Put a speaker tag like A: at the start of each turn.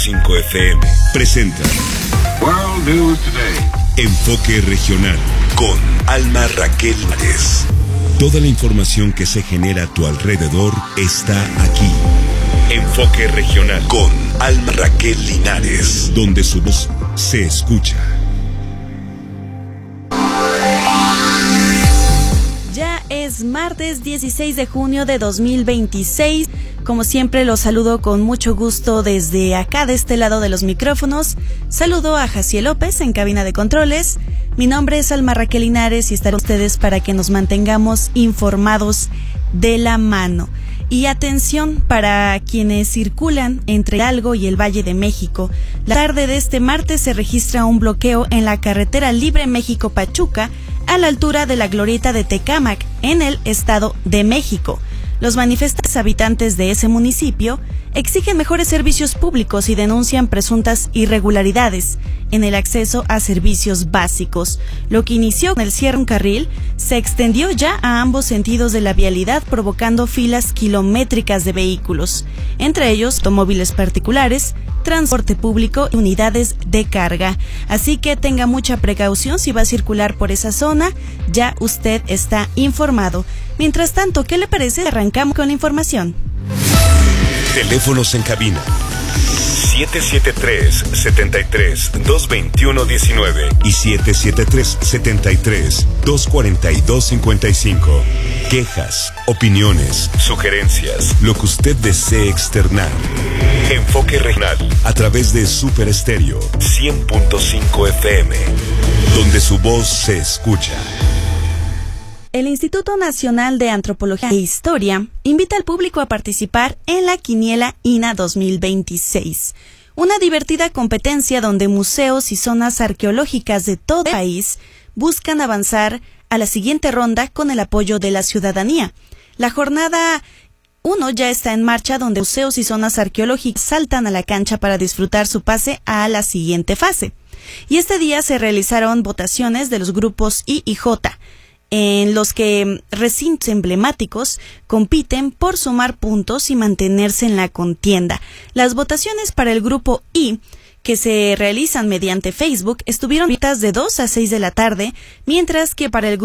A: 5 FM presenta
B: World News Today.
A: Enfoque Regional con Alma Raquel Linares. Toda la información que se genera a tu alrededor está aquí. Enfoque Regional con Alma Raquel Linares, donde su voz se escucha.
C: Ya es martes 16 de junio de 2026. Como siempre los saludo con mucho gusto desde acá de este lado de los micrófonos. Saludo a Jaciel López en cabina de controles. Mi nombre es Alma Raquel Linares y estaré con ustedes para que nos mantengamos informados de la mano. Y atención para quienes circulan entre Hidalgo y el Valle de México. La tarde de este martes se registra un bloqueo en la carretera Libre México-Pachuca a la altura de la glorieta de Tecámac en el Estado de México. Los manifestantes habitantes de ese municipio exigen mejores servicios públicos y denuncian presuntas irregularidades en el acceso a servicios básicos. Lo que inició con el cierre de un carril se extendió ya a ambos sentidos de la vialidad, provocando filas kilométricas de vehículos, entre ellos automóviles particulares, transporte público y unidades de carga. Así que tenga mucha precaución si va a circular por esa zona, ya usted está informado. Mientras tanto, ¿qué le parece? Arrancamos con la información.
A: Teléfonos en cabina 773-73-221-19 y 773-73-242-55. Quejas, opiniones, sugerencias, lo que usted desee externar. Enfoque Regional a través de Super Estéreo 100.5 FM, donde su voz se escucha.
C: El Instituto Nacional de Antropología e Historia invita al público a participar en la Quiniela INA 2026, una divertida competencia donde museos y zonas arqueológicas de todo el país buscan avanzar a la siguiente ronda con el apoyo de la ciudadanía. La jornada 1 ya está en marcha, donde museos y zonas arqueológicas saltan a la cancha para disfrutar su pase a la siguiente fase. Y este día se realizaron votaciones de los grupos I y J, en los que recintos emblemáticos compiten por sumar puntos y mantenerse en la contienda. Las votaciones para el grupo I, que se realizan mediante Facebook, estuvieron abiertas de 2 a 6 de la tarde, mientras que para el